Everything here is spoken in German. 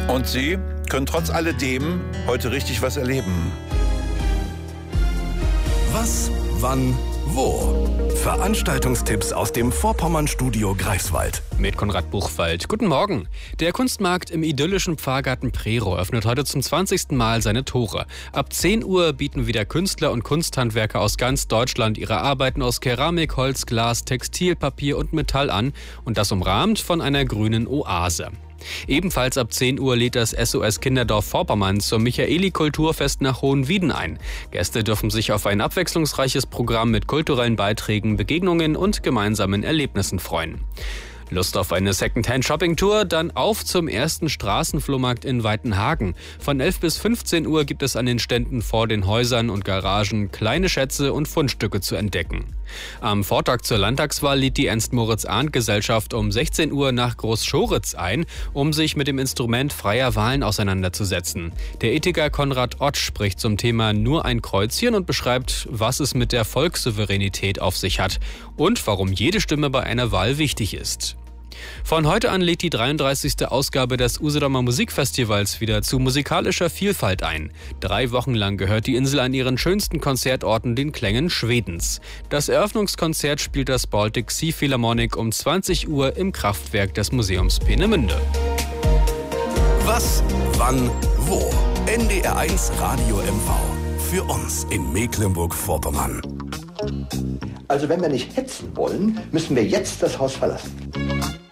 Und Sie können trotz alledem heute richtig was erleben. Was, wann, wo? Veranstaltungstipps aus dem Vorpommern-Studio Greifswald. Mit Konrad Buchwald. Guten Morgen. Der Kunstmarkt im idyllischen Pfarrgarten Prerow öffnet heute zum 20. Mal seine Tore. Ab 10 Uhr bieten wieder Künstler und Kunsthandwerker aus ganz Deutschland ihre Arbeiten aus Keramik, Holz, Glas, Textil, Papier und Metall an. Und das umrahmt von einer grünen Oase. Ebenfalls ab 10 Uhr lädt das SOS Kinderdorf Vorpommern zum Michaeli-Kulturfest nach Hohenwieden ein. Gäste dürfen sich auf ein abwechslungsreiches Programm mit kulturellen Beiträgen, Begegnungen und gemeinsamen Erlebnissen freuen. Lust auf eine Secondhand-Shopping-Tour? Dann auf zum ersten Straßenflohmarkt in Weitenhagen. Von 11 bis 15 Uhr gibt es an den Ständen vor den Häusern und Garagen kleine Schätze und Fundstücke zu entdecken. Am Vortag zur Landtagswahl lädt die Ernst-Moritz-Arndt-Gesellschaft um 16 Uhr nach Großschoritz ein, um sich mit dem Instrument freier Wahlen auseinanderzusetzen. Der Ethiker Konrad Ott spricht zum Thema Nur ein Kreuzchen und beschreibt, was es mit der Volkssouveränität auf sich hat und warum jede Stimme bei einer Wahl wichtig ist. Von heute an lädt die 33. Ausgabe des Usedomer Musikfestivals wieder zu musikalischer Vielfalt ein. 3 Wochen lang gehört die Insel an ihren schönsten Konzertorten den Klängen Schwedens. Das Eröffnungskonzert spielt das Baltic Sea Philharmonic um 20 Uhr im Kraftwerk des Museums Peenemünde. Was, wann, wo? NDR1 Radio MV. Für uns in Mecklenburg-Vorpommern. Also wenn wir nicht hetzen wollen, müssen wir jetzt das Haus verlassen.